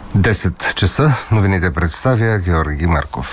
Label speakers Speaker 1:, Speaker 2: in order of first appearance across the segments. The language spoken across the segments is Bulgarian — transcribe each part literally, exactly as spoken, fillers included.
Speaker 1: десет часа. Новините представя Георги Марков.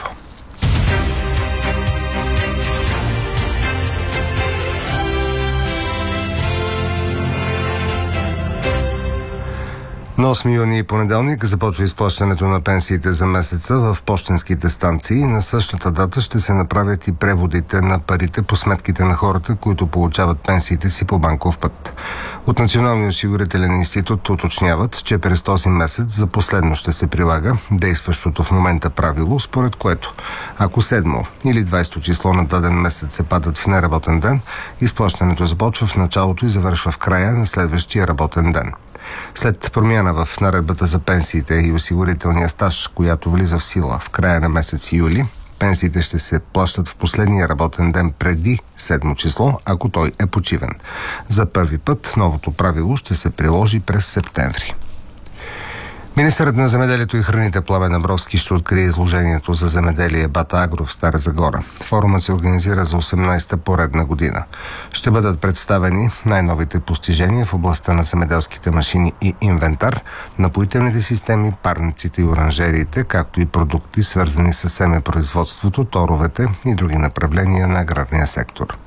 Speaker 1: На осми юни понеделник започва изплащането на пенсиите за месеца в пощенските станции. На същата дата ще се направят и преводите на парите по сметките на хората, които получават пенсиите си по банков път. От Националния осигурителен институт уточняват, че през този месец за последно ще се прилага действащото в момента правило, според което ако седмо или двайсето число на даден месец се падат в неработен ден, изплащането започва в началото и завършва в края на следващия работен ден. След промяна в наредбата за пенсиите и осигурителния стаж, която влиза в сила в края на месец юли, пенсиите ще се плащат в последния работен ден преди седмо число, ако той е почивен. За първи път новото правило ще се приложи през септември. Министърът на земеделието и храните Пламен Абровски ще открие изложението за земеделие Бата Агро в Стара Загора. Форумът се организира за осемнайсета поредна година. Ще бъдат представени най-новите постижения в областта на земеделските машини и инвентар, напоителните системи, парниците и оранжериите, както и продукти, свързани с семепроизводството, торовете и други направления на аграрния сектор.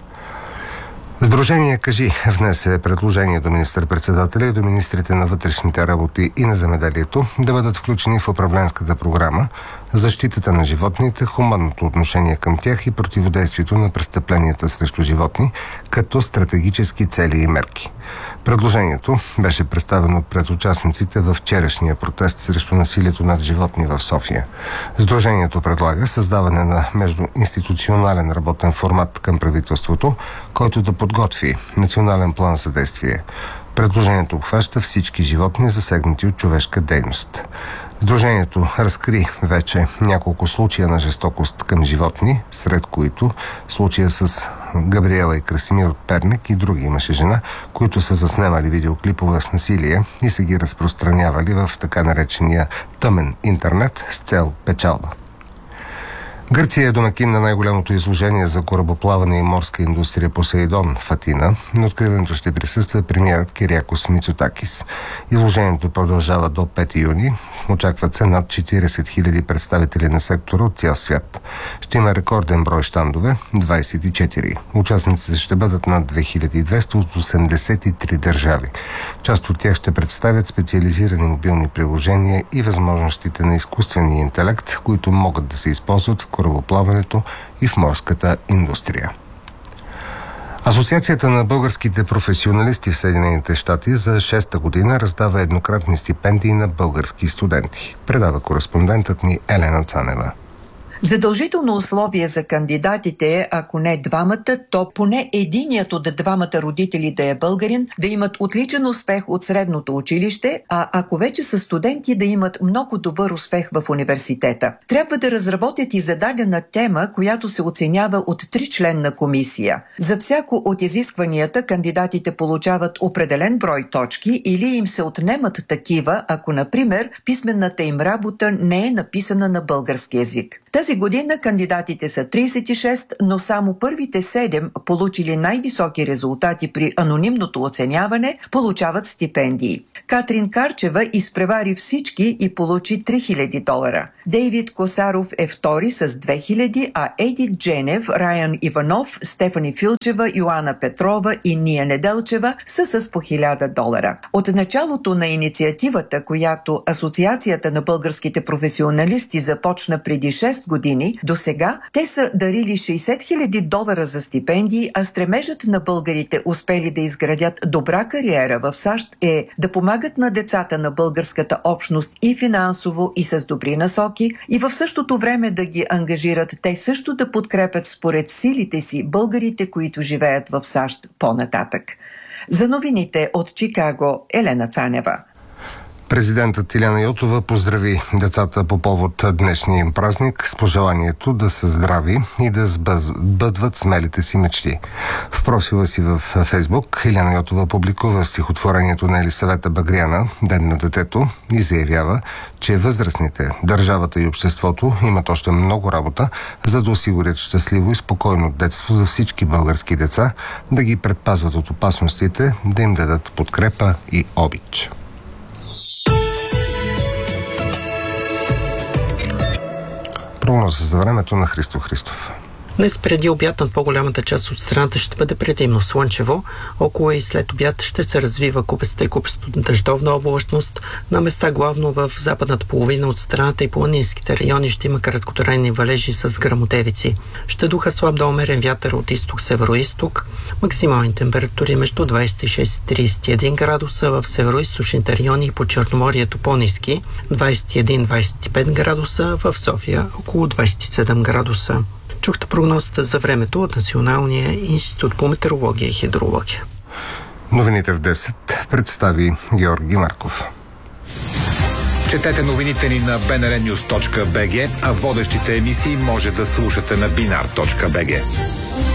Speaker 1: Сдружение Кажи внесе предложение до министър-председателя и до министрите на вътрешните работи и на земеделието да бъдат включени в управленската програма защитата на животните, хуманното отношение към тях и противодействието на престъпленията срещу животни като стратегически цели и мерки. Предложението беше представено пред участниците във вчерашния протест срещу насилието над животни в София. Сдружението предлага създаване на междуинституционален работен формат към правителството, който да подготви национален план за действие. Предложението обхваща всички животни, засегнати от човешка дейност. Сдружението разкри вече няколко случая на жестокост към животни, сред които случая с Габриела и Красимир от Перник и други мъж и жена, които са заснемали видеоклипове с насилие и са ги разпространявали в така наречения тъмен интернет с цел печалба. Гърция е домакин на най-голямото изложение за корабоплаване и морска индустрия Посейдон в Атина. На откриването ще присъства премиерът Кириакос Мицотакис. Изложението продължава до пети юни. Очакват се над четирийсет хиляди представители на сектора от цял свят. Ще има рекорден брой щандове – двайсет и четири. Участниците ще бъдат над две хиляди и двеста от осемдесет и три държави. Част от тях ще представят специализирани мобилни приложения и възможностите на изкуствения интелект, които могат да се използват в корабоплаването и в морската индустрия. Асоциацията на българските професионалисти в Съединените щати за шеста година раздава еднократни стипендии на български студенти. Предава кореспондентът ни Елена Цанева.
Speaker 2: Задължително условие за кандидатите е, ако не двамата, то поне единият от двамата родители да е българин, да имат отличен успех от средното училище, а ако вече са студенти, да имат много добър успех в университета. Трябва да разработят и зададена тема, която се оценява от тричленна комисия. За всяко от изискванията кандидатите получават определен брой точки или им се отнемат такива, ако, например, писмената им работа не е написана на български език. Тази година кандидатите са трийсет и шест, но само първите седем, получили най-високи резултати при анонимното оценяване, получават стипендии. Катрин Карчева изпревари всички и получи три хиляди долара. Дейвид Косаров е втори с две хиляди, а Едит Дженев, Райан Иванов, Стефани Филчева, Йоана Петрова и Ния Неделчева са с по хиляда долара. От началото на инициативата, която Асоциацията на българските професионалисти започна преди шест години, до сега те са дарили шейсет хиляди долара за стипендии, а стремежът на българите, успели да изградят добра кариера в САЩ, е да помагат на децата на българската общност и финансово, и с добри насоки, и в същото време да ги ангажират те също да подкрепят според силите си българите, които живеят в САЩ по-нататък. За новините от Чикаго, Елена Цанева.
Speaker 1: Президентът Илияна Йотова поздрави децата по повод днешния им празник с пожеланието да са здрави и да сбъдват смелите си мечти. В профила си в Фейсбук Илияна Йотова публикува стихотворението на Елисавета Багряна «Ден на детето» и заявява, че възрастните, държавата и обществото имат още много работа, за да осигурят щастливо и спокойно детство за всички български деца, да ги предпазват от опасностите, да им дадат подкрепа и обич. Прогноза за времето на Христо Христов.
Speaker 3: Днес преди обяд над по-голямата част от страната ще бъде предимно слънчево. Около и след обяд ще се развива купеста и купесто дъждовна облачност. На места главно в западната половина от страната и планинските райони ще има краткотрайни валежи с гръмотевици. Ще духа слаб до умерен вятър от изток-североизток. Максимални температури между двадесет и шест и тридесет и един градуса, в североизточните райони и по Черноморието по-ниски двадесет и един до двадесет и пет градуса, в София около двадесет и седем градуса. Чухте прогнозата за времето от Националния институт по метеорология и хидрология.
Speaker 1: Новините в десет представи Георги Марков.
Speaker 4: Четете новините ни на би ен ар нюз точка би джи, а водещите емисии може да слушате на бинар точка би джи.